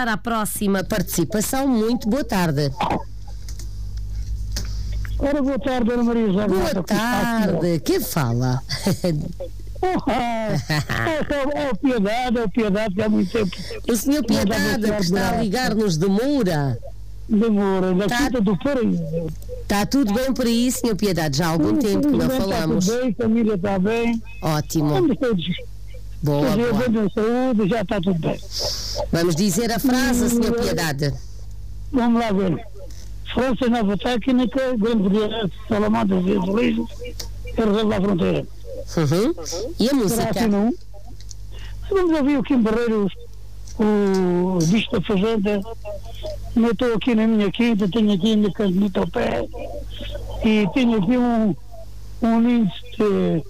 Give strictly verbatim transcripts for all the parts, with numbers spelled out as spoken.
Para a próxima participação, muito boa tarde. Ora, boa tarde, Dona Maria José. Boa tarde, que fala? É o Piedade, é o Piedade que há muito tempo. O senhor Piedade, que está a ligar-nos de Moura. Demora, da Tá- Quinta do Paraíso. Está tudo bem por aí, senhor Piedade? Já há algum tempo que não falamos. Está tudo bem, a família está bem. Ótimo. Estamos todos Boa, todos boa. bem de saúde, já está tudo bem. Vamos dizer a frase, senhor Piedade. Vamos lá ver. França Nova Técnica, Grande Direto, Salamanca, Rio de Liso, Reserva da Fronteira. Uhum. E a Será música? assim não? Vamos ouvir o Kim Barreiros, o bicho da fazenda. Eu estou aqui na minha quinta, tenho aqui a minha cantonita ao pé e tenho aqui um, um índice de,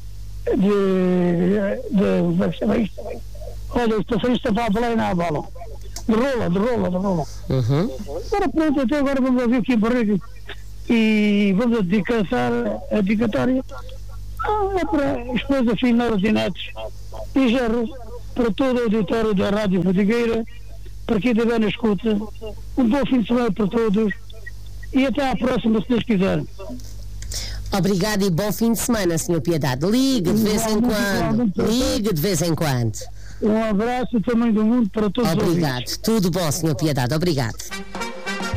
de, de, como é que se chama isto? Olha, estou sem isto para a bola e na bola. De rola, de rola, de rola. Uhum. Ora pronto, até agora vamos ouvir o Kim Barreiros e vamos dedicar a dedicatória. Ah, é para a esposa Fineiros e Netos e já para todo o auditório da Rádio Fadigueira, para quem estiver na escuta. Um bom fim de semana para todos e até à próxima, se Deus quiser. Obrigado e bom fim de semana, senhor Piedade. Ligue de vez em quando. Ligue de vez em quando. Um abraço também do mundo para todos os ouvintes. Obrigado. Tudo bom, senhor Piedade. Obrigado.